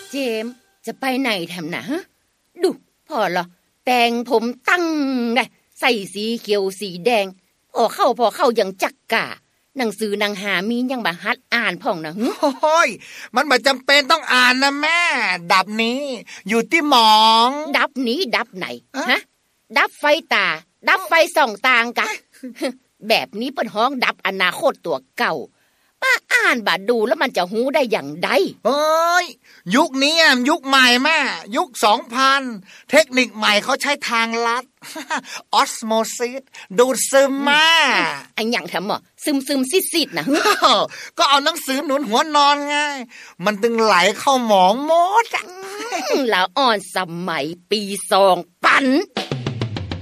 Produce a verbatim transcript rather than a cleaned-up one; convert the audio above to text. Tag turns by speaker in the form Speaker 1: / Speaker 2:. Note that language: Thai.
Speaker 1: เจมจะไปไหนแถมนะฮะดูพอเหรอแต่งผมตั้งไงใส่สีเขียวสีแดงพอเข้าพอเข้าอย่างจักกะหนังสือหนังหามียังบ่ฮัดอ่านพ่องนะฮึ
Speaker 2: โอ้ยมันบ่จำเป็นต้องอ่านนะแม่ดับนี้อยู่ที่หมอง
Speaker 1: ดับนี้ดับไหนฮะดับไฟตาดับไฟส่องตางกะแบบนี้เปิ้นฮ้องดับอนาคตตัวเก่าป้าอ่านบ่ดูแล้วมันจะฮู้ได้อย่างใด
Speaker 2: เอ้ยยุคนี้ยุคใหม่แม่ยุค สองพัน เทคนิคใหม่เขาใช้ทางลัดออสโมซิสดูดซึมมา
Speaker 1: อันหยังแถมหมอซึมๆซิดๆนะฮึ
Speaker 2: ก็เอาหนังสือหนุนหัวนอนไงมันตึงไหลเข้าหมองหมด
Speaker 1: แล้วอ่อนสมัยปีสองปัน